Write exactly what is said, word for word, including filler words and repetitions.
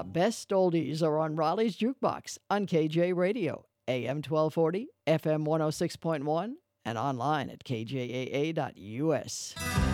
best oldies are on Raleigh's Jukebox on K J Radio, A M twelve forty, F M one oh six point one, and online at K J A A dot U S.